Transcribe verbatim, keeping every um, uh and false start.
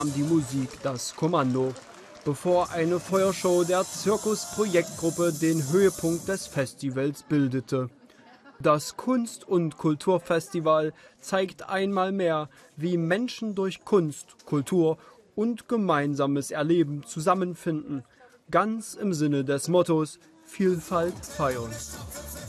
die Musik das Kommando, bevor eine Feuershow der Zirkus-Projektgruppe den Höhepunkt des Festivals bildete. Das Kunst- und Kulturfestival zeigt einmal mehr, wie Menschen durch Kunst, Kultur und gemeinsames Erleben zusammenfinden, ganz im Sinne des Mottos Vielfalt feiern.